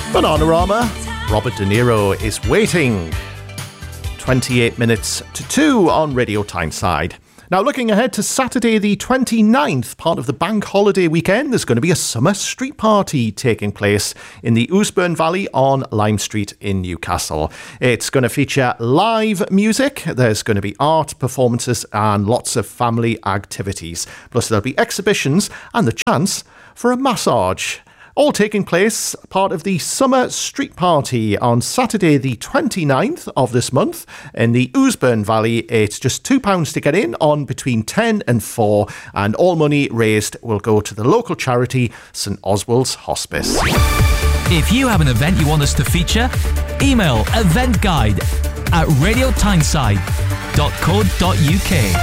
Bananarama, Robert De Niro is waiting. 28 minutes to 2 on Radio Tyneside. Now, looking ahead to Saturday the 29th, part of the bank holiday weekend, there's going to be a summer street party taking place in the Ousbourne Valley on Lime Street in Newcastle. It's going to feature live music, there's going to be art, performances and lots of family activities. Plus there'll be exhibitions and the chance for a massage. All taking place part of the Summer Street Party on Saturday the 29th of this month in the Ousbourne Valley. It's just £2 to get in on between 10 and 4, and all money raised will go to the local charity St Oswald's Hospice. If you have an event you want us to feature, email eventguide@radiotyneside.co.uk.